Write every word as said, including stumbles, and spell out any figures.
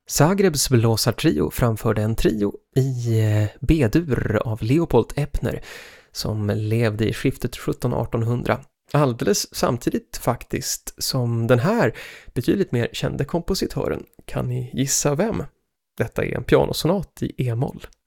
Zagrebs blåsartrio framförde en trio i B-dur av Leopold Eppner som levde i skiftet sjutton artonhundra. Alldeles samtidigt faktiskt som den här betydligt mer kände kompositören. Kan ni gissa vem? Detta är en pianosonat i E-moll.